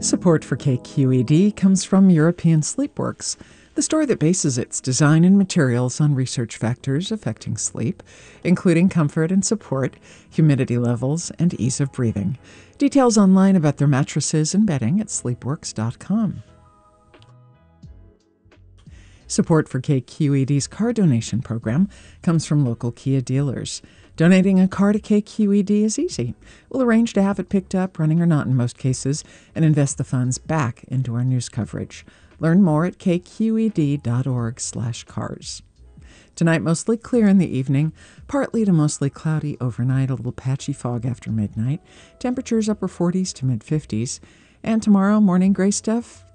Support for KQED comes from European Sleepworks, the store that bases its design and materials on research factors affecting sleep, including comfort and support, humidity levels, and ease of breathing. Details online about their mattresses and bedding at sleepworks.com. Support for KQED's car donation program comes from local Kia dealers. Donating a car to KQED is easy. We'll arrange to have it picked up, running or not in most cases, and invest the funds back into our news coverage. Learn more at kqed.org/cars. Tonight, mostly clear in the evening, partly to mostly cloudy overnight, a little patchy fog after midnight. Temperatures upper 40s to mid-50s. And tomorrow, morning gray stuff,